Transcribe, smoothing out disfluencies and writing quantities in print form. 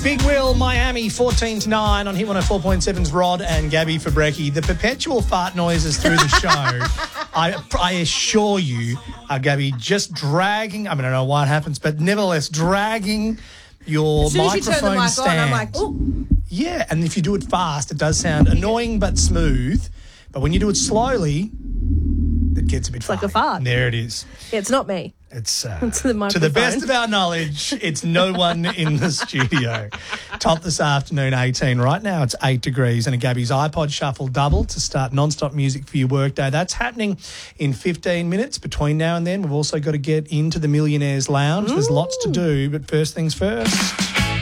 Big Will, Miami, 14 to 9 on Hit 104.7's Rod and Gabby for Brekkie. The perpetual fart noises through the show, I assure you, Gabby, just dragging, I don't know why it happens, but nevertheless, dragging your as soon as you turn the microphone mic stand. on, I'm like, oh. Yeah, and if you do it fast, it does sound annoying but smooth. But when you do it slowly, it gets a bit like a fart. There it is. Yeah, it's not me. It's the to the microphone. best of our knowledge, it's no one in the studio. Top this afternoon, 18. Right now, it's 8 degrees and a Gabby's iPod Shuffle double to start non-stop music for your workday. That's happening in 15 minutes. Between now and then, we've also got to get into the Millionaires Lounge. There's lots to do, but first things first.